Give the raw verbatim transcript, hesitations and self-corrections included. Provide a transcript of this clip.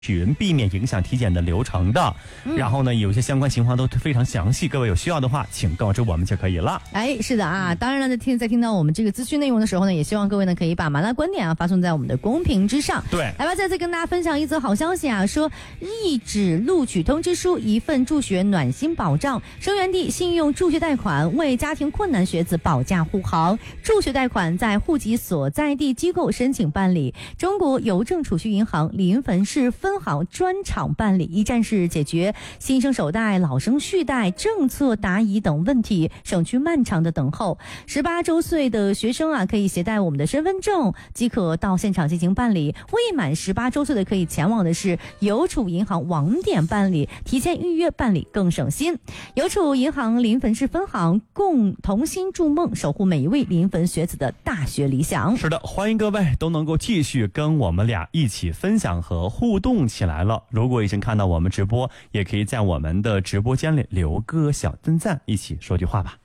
群，避免影响体检的流程的、嗯、然后呢有些相关情况都非常详细，各位有需要的话请告知我们就可以了。 哎，是的啊，当然了，在听在听到我们这个资讯内容的时候呢，也希望各位呢可以把麻辣观点啊发送在我们的公屏之上。 对， 来吧，再次跟大家分享一则好消息啊，说一纸录取通知书，一份助学暖心保障，生源地信用助学贷款为家庭困难学子保驾护航，助学贷款在户籍所在地机构申请办理，中国邮政储蓄银行临汾市分行专场办理，一站式解决新生首贷、老生续贷、政策答疑等问题，省去漫长的等候。十八周岁的学生啊，可以携带我们的身份证即可到现场进行办理，未满十八周岁的可以前往的是邮储银行网点办理，提前预约办理更省心。邮储银行临汾市分行共同心筑梦，守护每一位临汾学子的大学理想。 是的，欢迎各位都能够继续跟我们俩一起分享和互动起来了。如果已经看到我们直播，也可以在我们的直播间里留个小赞赞，一起说句话吧。